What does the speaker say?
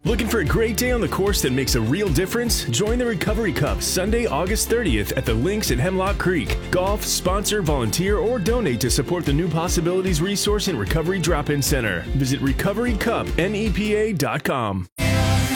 Looking for a great day on the course that makes a real difference? Join the Recovery Cup Sunday, August 30th at the Links at Hemlock Creek. Golf, sponsor, volunteer, or donate to support the New Possibilities Resource and Recovery Drop-In Center. Visit recoverycupnepa.com.